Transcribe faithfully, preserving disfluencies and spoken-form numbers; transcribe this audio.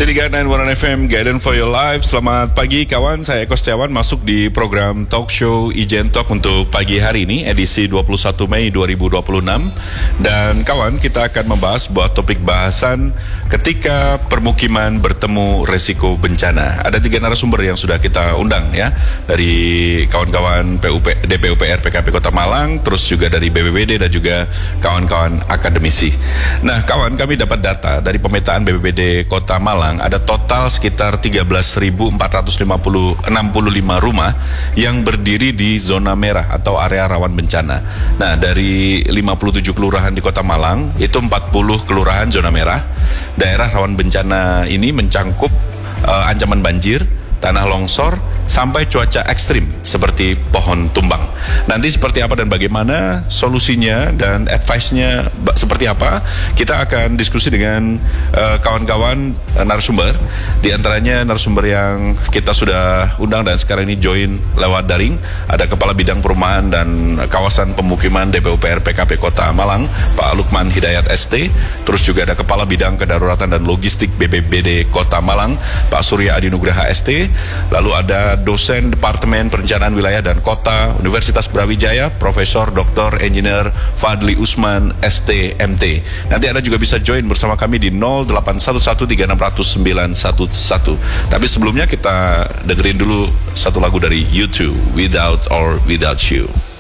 Sediga sembilan puluh satu F M, Guidance for Your Life. Selamat pagi kawan, saya Eko Setiawan masuk di program talk show Ijen Talk untuk pagi hari ini, edisi dua puluh satu Mei dua ribu dua puluh enam. Dan kawan, kita akan membahas sebuah topik bahasan ketika permukiman bertemu resiko bencana. Ada tiga narasumber yang sudah kita undang ya, dari kawan-kawan P U P, D P U P R P K P Kota Malang, terus juga dari B P B D dan juga kawan-kawan akademisi. Nah kawan, kami dapat data dari pemetaan B P B D Kota Malang. Ada total sekitar tiga belas ribu empat ratus enam puluh lima rumah yang berdiri di zona merah atau area rawan bencana. Nah, dari lima puluh tujuh kelurahan di Kota Malang, itu empat puluh kelurahan zona merah. Daerah rawan bencana ini mencangkup uh, ancaman banjir, tanah longsor, sampai cuaca ekstrim seperti pohon tumbang. Nanti seperti apa dan bagaimana solusinya dan advice-nya seperti apa, kita akan diskusi dengan uh, kawan-kawan uh, narasumber. Di antaranya narasumber yang kita sudah undang dan sekarang ini join lewat daring, ada Kepala Bidang Perumahan dan Kawasan Pemukiman D P U P R P K P Kota Malang, Pak Lukman Hidayat S T. Terus juga ada Kepala Bidang Kedaruratan dan Logistik B P B D Kota Malang, Pak Surya Adi Nugraha S T. Lalu ada dosen Departemen Perencanaan Wilayah dan Kota Universitas Brawijaya, Profesor Doktor Engineer Fadli Usman S T M T. Nanti Anda juga bisa join bersama kami di nol delapan satu satu tiga enam nol nol sembilan satu satu. Tapi sebelumnya kita dengerin dulu satu lagu dari U two, Without or Without You.